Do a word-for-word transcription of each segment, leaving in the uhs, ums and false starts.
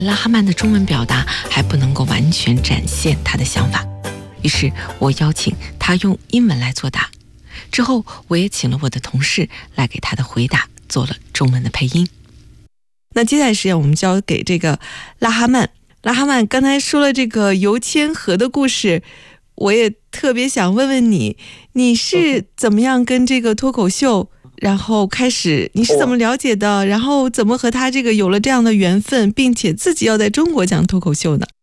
拉哈曼的中文表达还不能够完全展现他的想法，于是我邀请他用英文来作答。之后我也请了我的同事来给他的回答做了中文的配音。那接下来时间我们交给这个拉哈曼。拉哈曼刚才说了这个游千河的故事，我也特别想问问你，你是怎么样跟这个脱口秀然后开始，你是怎么了解的，然后怎么和他这个有了这样的缘分，并且自己要在中国讲脱口秀呢？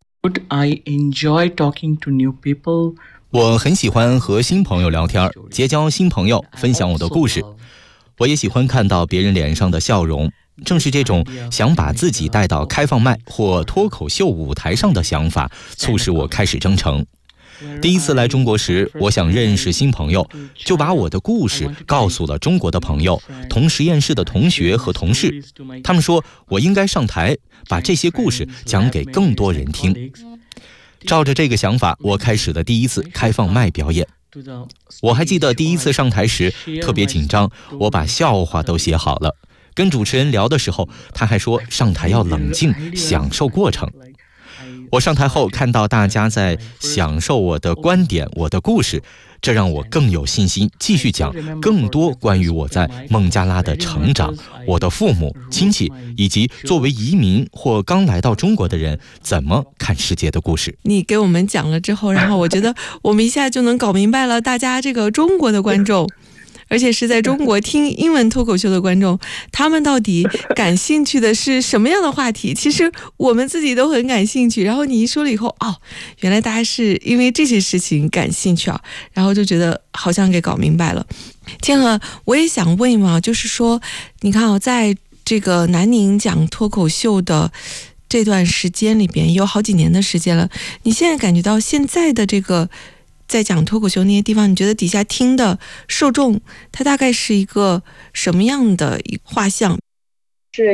I enjoy talking to new people. 我很喜欢和新朋友聊天，结交新朋友，分享我的故事。我也喜欢看到别人脸上的笑容，正是这种想把自己带到开放麦或脱口秀舞台上的想法，促使我开始征程。第一次来中国时，我想认识新朋友，就把我的故事告诉了中国的朋友、同实验室的同学和同事。他们说我应该上台，把这些故事讲给更多人听。照着这个想法，我开始了第一次开放麦表演。我还记得第一次上台时特别紧张，我把笑话都写好了。跟主持人聊的时候，他还说上台要冷静，享受过程。我上台后看到大家在享受我的观点、我的故事，这让我更有信心继续讲更多关于我在孟加拉的成长、我的父母、亲戚，以及作为移民或刚来到中国的人怎么看世界的故事。 你给我们讲了之后，然后我觉得我们一下就能搞明白了，大家这个中国的观众而且是在中国听英文脱口秀的观众，他们到底感兴趣的是什么样的话题？其实我们自己都很感兴趣，然后你一说了以后，哦，原来大家是因为这些事情感兴趣啊，然后就觉得好像给搞明白了。千和，我也想问一问啊，就是说你看啊，在这个南宁讲脱口秀的这段时间里边，有好几年的时间了，你现在感觉到现在的这个在讲脱口秀那些地方，你觉得底下听的受众他大概是一个什么样的画像？